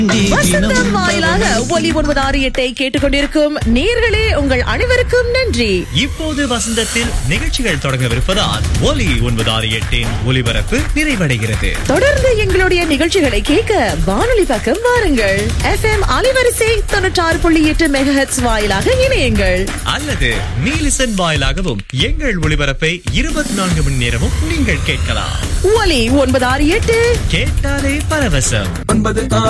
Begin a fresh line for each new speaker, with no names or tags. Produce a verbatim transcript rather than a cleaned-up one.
வசந்தம் வாயிலாக ஒலி ஒன்பது ஆறு எட்டை கேட்டுக்கொண்டிருக்கும் நேர்களே உங்கள் அனைவருக்கும் நன்றி.
இப்போது வசந்தத்தில் நிகழ்ச்சிகள் தொடங்கவிருப்பதால் ஒலி ஒன்பது ஆறு எட்டின் ஒலிபரப்பு நிறைவடைகிறது.
தொடர்ந்து எங்களுடைய நிகழ்ச்சிகளை கேட்க வானொலி பக்கம் வாருங்கள். எஃப் எம் அலைவரிசை தொண்ணூற்றி ஆறு புள்ளி எட்டு மெகாஹெர்ட்ஸ் வாயிலாக இணையுங்கள்.
அல்லது நீலிசன் வாயிலாகவும் எங்கள் ஒளிபரப்பை இருபத்தி நான்கு மணி நேரமும் நீங்கள் கேட்கலாம்.
ஒலி ஒன்பது ஆறு எட்டு
கேட்டாலே பரவசம்.
ஒன்பது